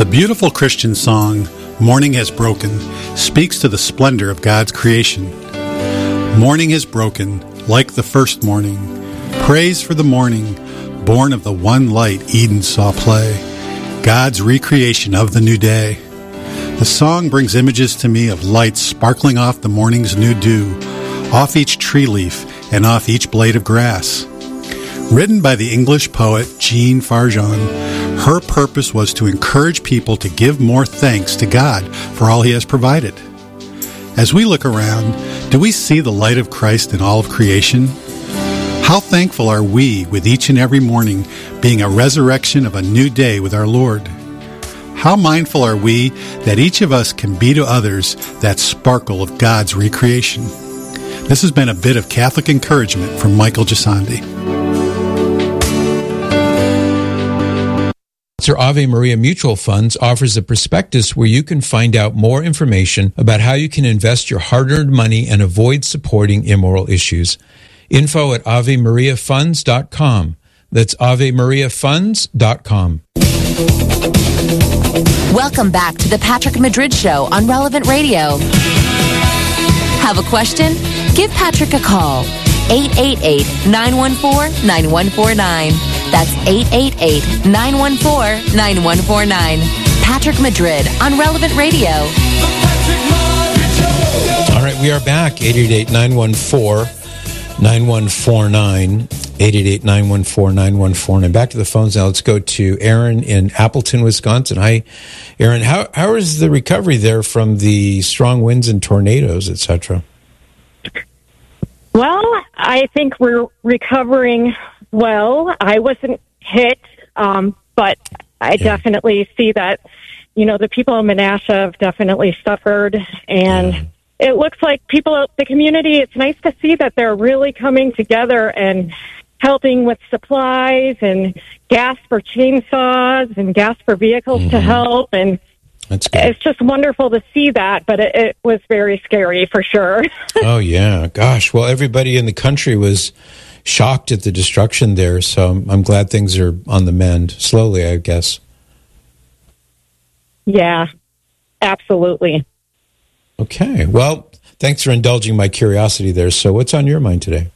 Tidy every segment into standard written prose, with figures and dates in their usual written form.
The beautiful Christian song, Morning Has Broken, speaks to the splendor of God's creation. Morning has broken, like the first morning. Praise for the morning, born of the one light Eden saw play, God's recreation of the new day. The song brings images to me of lights sparkling off the morning's new dew, off each tree leaf and off each blade of grass. Written by the English poet Jean Farjeon, her purpose was to encourage people to give more thanks to God for all He has provided. As we look around, do we see the light of Christ in all of creation? How thankful are we with each and every morning being a resurrection of a new day with our Lord? How mindful are we that each of us can be to others that sparkle of God's recreation? This has been a bit of Catholic encouragement from Michael Gisandi. Ave Maria Mutual Funds offers a prospectus where you can find out more information about how you can invest your hard-earned money and avoid supporting immoral issues. Info at AveMariaFunds.com. That's AveMariaFunds.com. Welcome back to the Patrick Madrid Show on Relevant Radio. Have a question? Give Patrick a call. 888-914-9149. That's 888-914-9149. Patrick Madrid on Relevant Radio. All right, we are back. 888-914-9149. 888-914-9149. Back to the phones now. Let's go to Aaron in Appleton, Wisconsin. Hi, Aaron. How is the recovery there from the strong winds and tornadoes, etc.? Well, I think we're recovering well. I wasn't hit, but I definitely see that, the people in Menasha have definitely suffered. And it looks like people, the community, it's nice to see that they're really coming together and helping with supplies and gas for chainsaws and gas for vehicles to help. And that's good. It's just wonderful to see that, but it was very scary for sure. Oh, yeah. Gosh. Well, everybody in the country was shocked at the destruction there, so I'm glad things are on the mend. Slowly, I guess. Yeah, absolutely. Okay. Well, thanks for indulging my curiosity there. So what's on your mind today?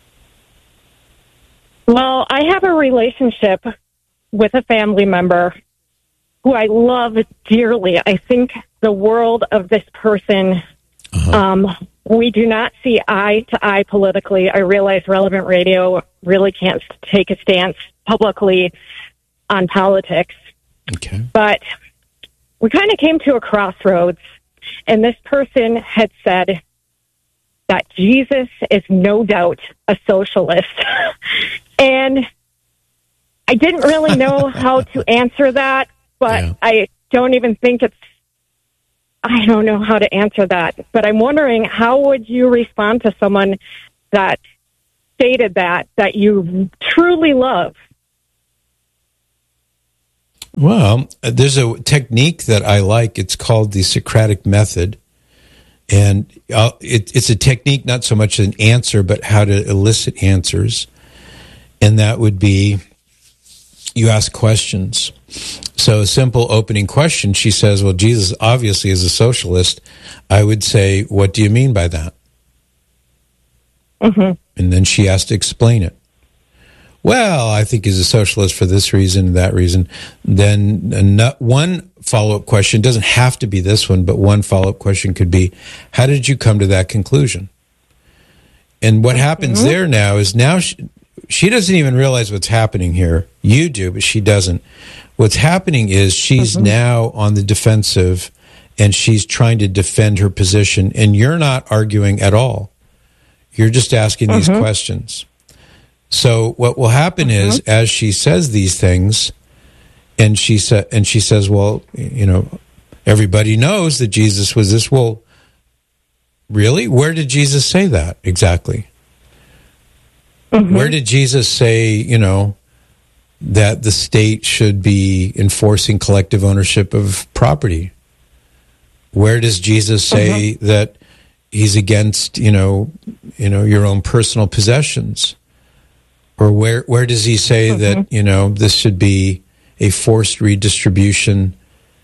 Well, I have a relationship with a family member who I love dearly. I think the world of this person. We do not see eye to eye politically. I realize Relevant Radio really can't take a stance publicly on politics. Okay. But we kind of came to a crossroads, and this person had said that Jesus is no doubt a socialist. And I didn't really know how to answer that. But I don't even think I don't know how to answer that. But I'm wondering, how would you respond to someone that stated that you truly love? Well, there's a technique that I like. It's called the Socratic method. And it's a technique, not so much an answer, but how to elicit answers. And that would be, you ask questions. So a simple opening question, she says, well, Jesus obviously is a socialist. I would say, what do you mean by that? And then she has to explain it. Well, I think he's a socialist for this reason and that reason. Then one follow-up question, doesn't have to be this one, but one follow-up question could be, how did you come to that conclusion? And what happens there now is she doesn't even realize what's happening here. You do, but she doesn't. What's happening is she's now on the defensive, and she's trying to defend her position, and you're not arguing at all. You're just asking these questions. So what will happen is, as she says these things, and she says, well, everybody knows that Jesus was this. Well, really? Where did Jesus say that exactly? Where did Jesus say, that the state should be enforcing collective ownership of property? Where does Jesus say that he's against, your own personal possessions? Or where does he say that, this should be a forced redistribution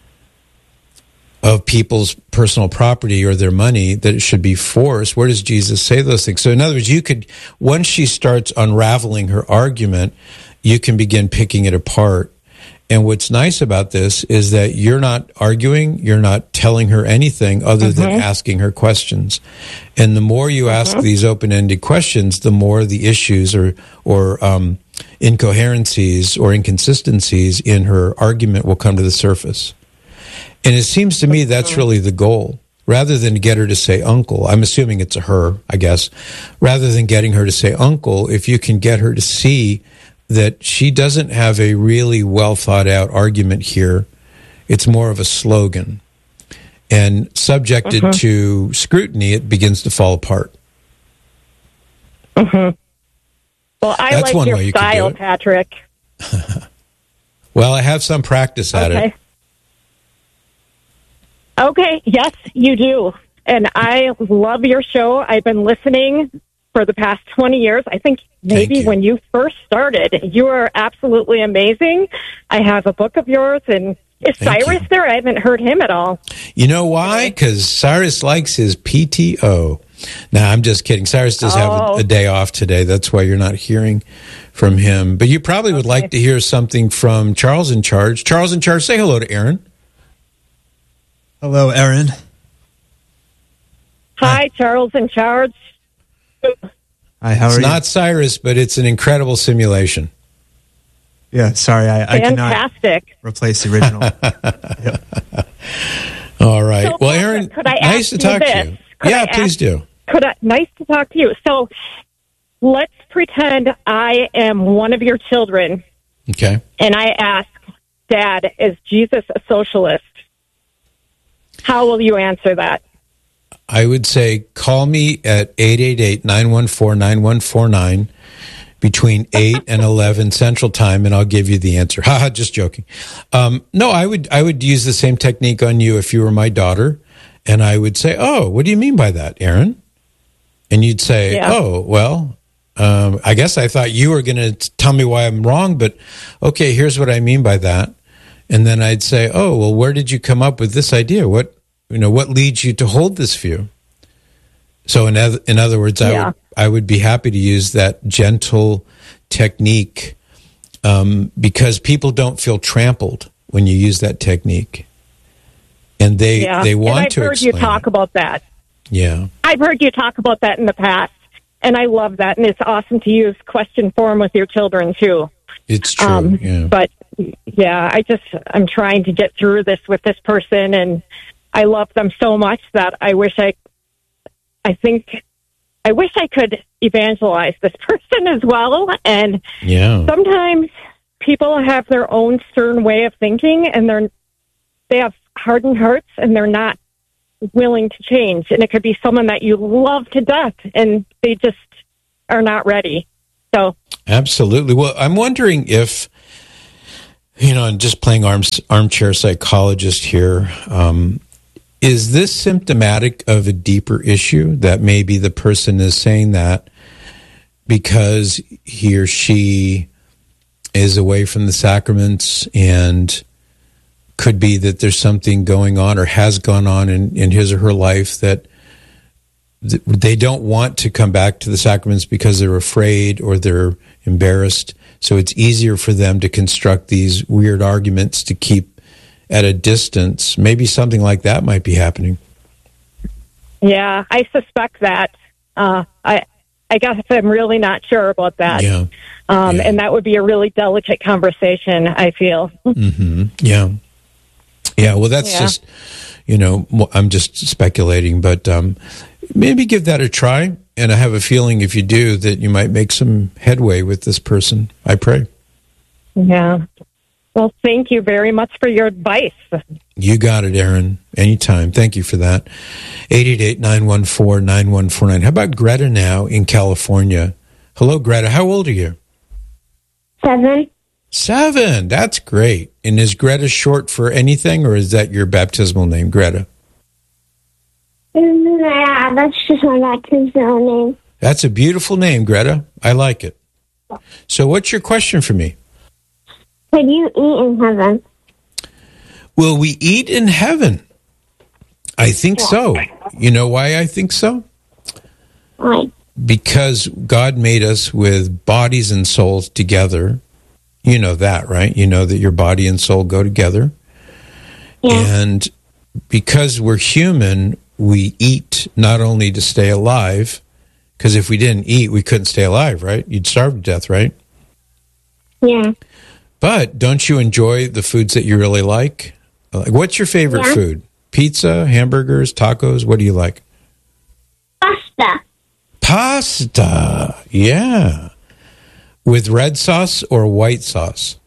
of people's personal property or their money, that it should be forced. Where does Jesus say those things? So in other words, you could, once she starts unraveling her argument, you can begin picking it apart. And what's nice about this is that you're not arguing, you're not telling her anything other than asking her questions. And the more you ask these open-ended questions, the more the issues or incoherencies or inconsistencies in her argument will come to the surface. And it seems to me that's really the goal. Rather than get her to say uncle, I'm assuming it's a her, I guess, rather than getting her to say uncle, if you can get her to see that she doesn't have a really well thought out argument here, it's more of a slogan. And subjected to scrutiny, it begins to fall apart. Well, That's like your style, Patrick. Well, I have some practice at it. Okay, yes, you do. And I love your show. I've been listening for the past 20 years. I think maybe when you first started, you were absolutely amazing. I have a book of yours, and is Cyrus there? I haven't heard him at all. You know why? Because Cyrus likes his PTO. No, I'm just kidding. Cyrus does have a day off today. That's why you're not hearing from him. But you probably would like to hear something from Charles in Charge. Charles in Charge, say hello to Aaron. Hello, Aaron. Hi, Charles in Charge. Hi, how are you? It's not Cyrus, but it's an incredible simulation. Yeah, sorry, I cannot replace the original. Yep. All right. So, well, Aaron, nice to talk to you. Please do. Nice to talk to you. So let's pretend I am one of your children. Okay. And I ask, Dad, is Jesus a socialist? How will you answer that? I would say call me at 888-914-9149 between 8 and 11 Central Time, and I'll give you the answer. Haha, just joking. No, I would use the same technique on you if you were my daughter, and I would say, oh, what do you mean by that, Aaron? And you'd say, oh, well, I guess I thought you were going to tell me why I'm wrong, but okay, here's what I mean by that. And then I'd say, oh, well, where did you come up with this idea? What leads you to hold this view? So in other words, I would be happy to use that gentle technique because people don't feel trampled when you use that technique. And they want to explain. I've heard you talk about that. Yeah. I've heard you talk about that in the past, and I love that. And it's awesome to use question form with your children, too. It's true, But, I'm trying to get through this with this person, and I love them so much that I wish I could evangelize this person as well. And sometimes people have their own certain way of thinking, and they have hardened hearts, and they're not willing to change. And it could be someone that you love to death, and they just are not ready. So absolutely. Well, I'm wondering if, and just playing armchair psychologist here, is this symptomatic of a deeper issue that maybe the person is saying that because he or she is away from the sacraments, and could be that there's something going on or has gone on in his or her life that they don't want to come back to the sacraments because they're afraid or they're embarrassed. So it's easier for them to construct these weird arguments to keep at a distance. Maybe something like that might be happening. Yeah, I suspect that. I guess I'm really not sure about that. And that would be a really delicate conversation, I feel. Mm-hmm. Yeah. Yeah, well, that's just, I'm just speculating, but maybe give that a try. And I have a feeling if you do that you might make some headway with this person. I pray. Yeah. Well, thank you very much for your advice. You got it, Aaron. Anytime. Thank you for that. 888-914-9149. How about Greta now in California? Hello, Greta. How old are you? 7. 7. That's great. And is Greta short for anything, or is that your baptismal name, Greta? Yeah, that's just my baptismal name. That's a beautiful name, Greta. I like it. So what's your question for me? Could you eat in heaven? Will we eat in heaven? I think so. You know why I think so? Why? Because God made us with bodies and souls together. You know that, right? You know that your body and soul go together. Yeah. And because we're human, we eat not only to stay alive, because if we didn't eat, we couldn't stay alive, right? You'd starve to death, right? Yeah. But don't you enjoy the foods that you really like? Like, what's your favorite food? Pizza, hamburgers, tacos? What do you like? Pasta. Pasta, yeah. With red sauce or white sauce?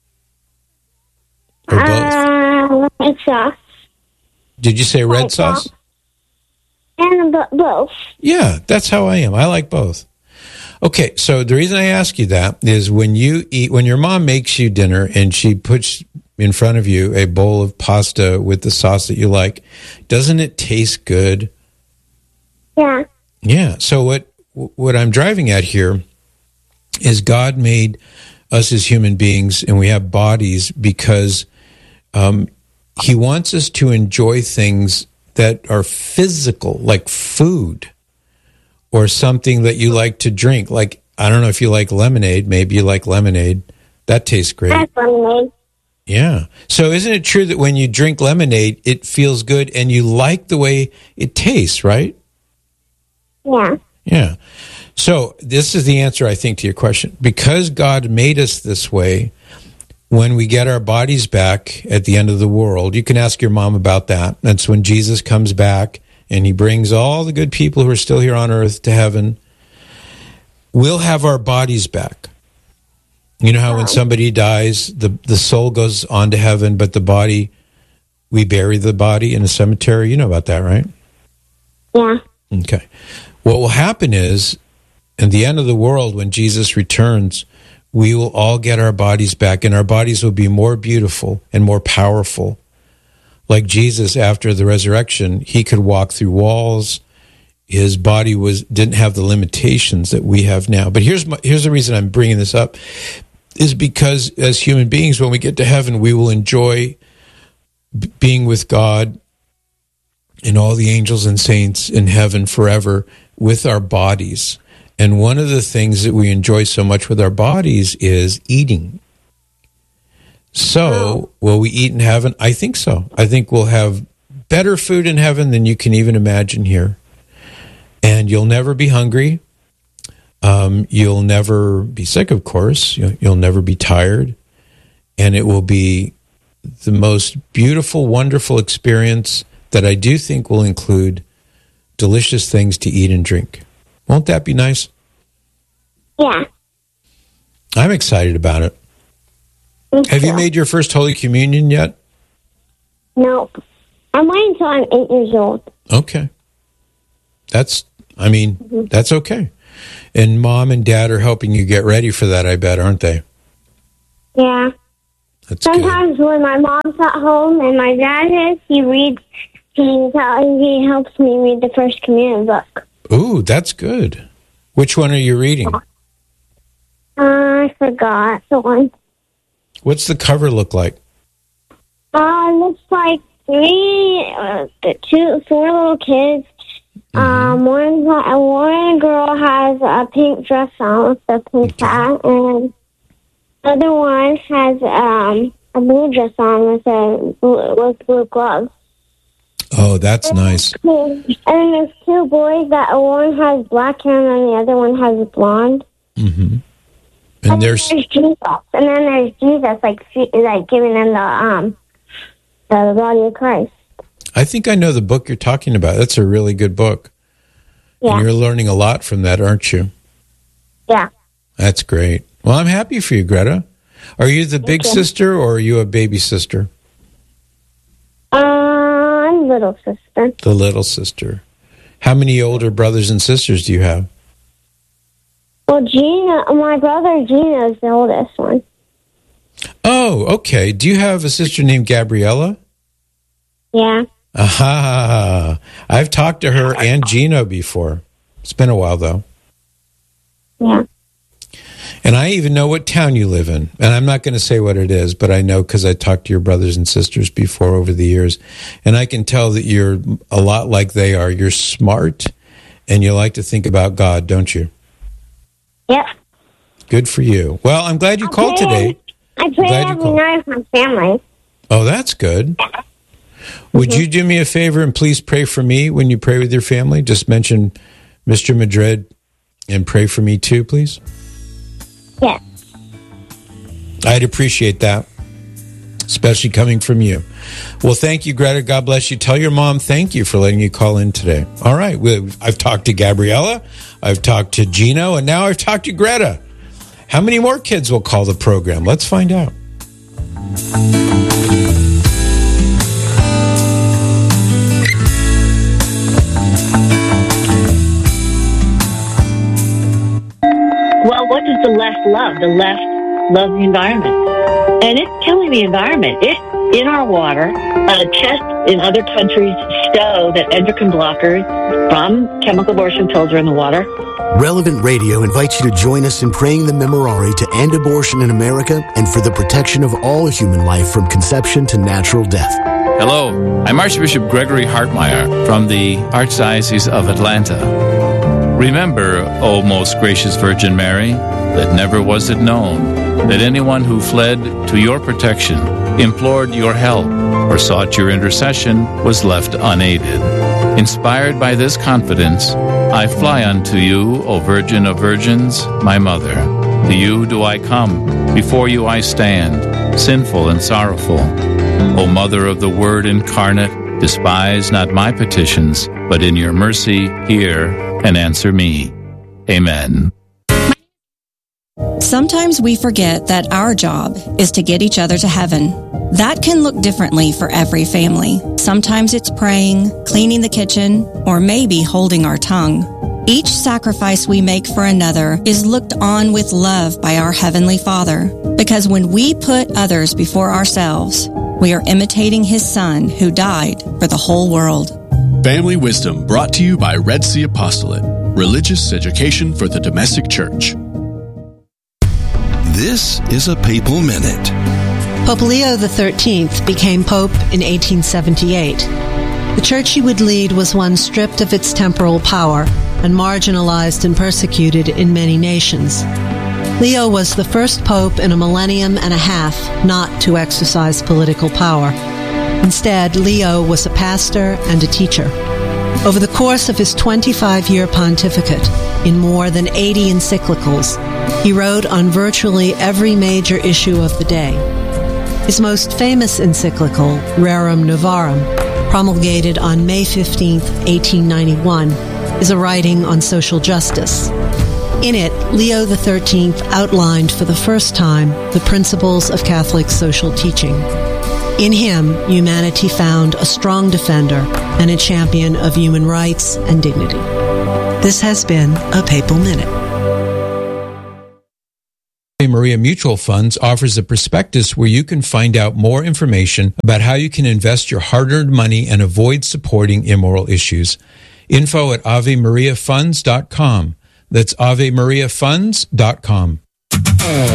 Or both? White sauce. Did you say red sauce? And both. Yeah, that's how I am. I like both. Okay, so the reason I ask you that is when your mom makes you dinner and she puts in front of you a bowl of pasta with the sauce that you like, doesn't it taste good? Yeah. Yeah. So what I'm driving at here is God made us as human beings, and we have bodies because He wants us to enjoy things that are physical, like food, or something that you like to drink. Like, I don't know if you like lemonade. Maybe you like lemonade. That tastes great. I like lemonade. Yeah. So isn't it true that when you drink lemonade, it feels good and you like the way it tastes, right? Yeah. Yeah. So this is the answer, I think, to your question. Because God made us this way, when we get our bodies back at the end of the world, you can ask your mom about that. That's when Jesus comes back and He brings all the good people who are still here on earth to heaven. We'll have our bodies back. You know how when somebody dies, the soul goes on to heaven, but the body, we bury the body in a cemetery. You know about that, right? Yeah. Okay. What will happen is, at the end of the world, when Jesus returns, we will all get our bodies back, and our bodies will be more beautiful and more powerful. Like Jesus, after the resurrection, He could walk through walls. His body didn't have the limitations that we have now. But here's the reason I'm bringing this up, is because as human beings, when we get to heaven, we will enjoy being with God and all the angels and saints in heaven forever with our bodies. And one of the things that we enjoy so much with our bodies is eating. So, will we eat in heaven? I think so. I think we'll have better food in heaven than you can even imagine here. And you'll never be hungry. You'll never be sick, of course. You'll never be tired. And it will be the most beautiful, wonderful experience that I do think will include delicious things to eat and drink. Won't that be nice? Yeah. I'm excited about it. Have you made your first Holy Communion yet? Nope. I'm waiting until I'm 8 years old. Okay. That's okay. And Mom and Dad are helping you get ready for that, I bet, aren't they? Yeah. That's Sometimes when my mom's at home and my dad is, he helps me read the First Communion book. Ooh, that's good. Which one are you reading? I forgot the one. What's the cover look like? Looks like 4 little kids. One girl has a pink dress on with a pink hat, and the other one has a blue dress on with blue gloves. Oh, that's nice. And then there's 2 boys. That one has black hair, and then the other one has blonde. Mm-hmm. And there's Jesus, and then there's Jesus, like giving them the body of Christ. I think I know the book you're talking about. That's a really good book. Yeah. And you're learning a lot from that, aren't you? Yeah. That's great. Well, I'm happy for you, Greta. Are you the big sister or are you a baby sister? I'm little sister. The little sister. How many older brothers and sisters do you have? Well, my brother Gina is the oldest one. Oh, okay. Do you have a sister named Gabriella? Yeah. Aha. I've talked to her and Gino before. It's been a while, though. Yeah. And I even know what town you live in. And I'm not going to say what it is, but I know because I talked to your brothers and sisters before over the years. And I can tell that you're a lot like they are. You're smart and you like to think about God, don't you? Yep. Good for you. Well, I'm glad you called today. I pray every night with my family. Oh, that's good. Would you do me a favor and please pray for me when you pray with your family? Just mention Mr. Madrid and pray for me too, please. Yes. I'd appreciate that, especially coming from you. Well, thank you, Greta. God bless you. Tell your mom thank you for letting you call in today. All right. I've talked to Gabriella. I've talked to Gino. And now I've talked to Greta. How many more kids will call the program? Let's find out. Well, what does the left love? The left loves the environment. And it's killing the environment. It's in our water. Tests in other countries show that endocrine blockers from chemical abortion pills are in the water. Relevant Radio invites you to join us in praying the Memorare to end abortion in America and for the protection of all human life from conception to natural death. Hello, I'm Archbishop Gregory Hartmeyer from the Archdiocese of Atlanta. Remember, O most gracious Virgin Mary, that never was it known that anyone who fled to your protection, implored your help, or sought your intercession was left unaided. Inspired by this confidence, I fly unto you, O Virgin of Virgins, my Mother. To you do I come, before you I stand, sinful and sorrowful. O Mother of the Word incarnate, despise not my petitions, but in your mercy hear and answer me. Amen. Sometimes we forget that our job is to get each other to heaven. That can look differently for every family. Sometimes it's praying, cleaning the kitchen, or maybe holding our tongue. Each sacrifice we make for another is looked on with love by our Heavenly Father, because when we put others before ourselves, we are imitating His Son who died for the whole world. Family Wisdom brought to you by Red Sea Apostolate, religious education for the domestic church. This is a Papal Minute. Pope Leo XIII became Pope in 1878. The church he would lead was one stripped of its temporal power and marginalized and persecuted in many nations. Leo was the first pope in a millennium and a half not to exercise political power. Instead, Leo was a pastor and a teacher. Over the course of his 25-year pontificate, in more than 80 encyclicals, he wrote on virtually every major issue of the day. His most famous encyclical, Rerum Novarum, promulgated on May 15, 1891, is a writing on social justice. In it, Leo XIII outlined for the first time the principles of Catholic social teaching. In him, humanity found a strong defender and a champion of human rights and dignity. This has been a Papal Minute. Ave Maria Mutual Funds offers a prospectus where you can find out more information about how you can invest your hard-earned money and avoid supporting immoral issues. Info at AveMariaFunds.com. That's AveMariaFunds.com.